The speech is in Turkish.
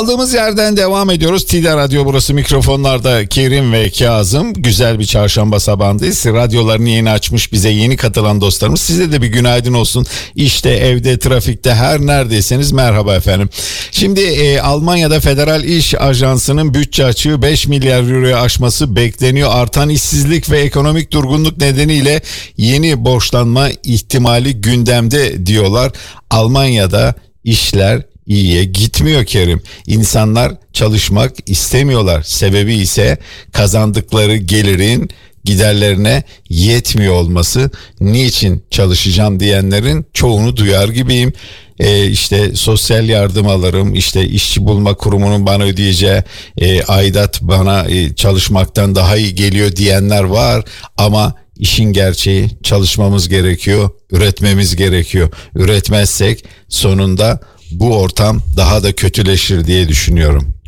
Kaldığımız yerden devam ediyoruz. TİDA Radyo burası, mikrofonlarda Kerim ve Kazım. Güzel bir çarşamba sabahındayız. Radyolarını yeni açmış bize yeni katılan dostlarımız, size de bir günaydın olsun. İşte, evde, trafikte, her neredeyseniz merhaba efendim. Şimdi Almanya'da Federal İş Ajansı'nın bütçe açığı 5 milyar euroyu aşması bekleniyor. Artan işsizlik ve ekonomik durgunluk nedeniyle yeni borçlanma ihtimali gündemde diyorlar. Almanya'da işler iyiye gitmiyor Kerim. İnsanlar çalışmak istemiyorlar. Sebebi ise kazandıkları gelirin giderlerine yetmiyor olması. Niçin çalışacağım diyenlerin çoğunu duyar gibiyim. İşte sosyal yardım alırım, işte işçi bulma kurumunun bana ödeyeceği aidat bana çalışmaktan daha iyi geliyor diyenler var. Ama işin gerçeği, çalışmamız gerekiyor, üretmemiz gerekiyor. Üretmezsek sonunda bu ortam daha da kötüleşir diye düşünüyorum.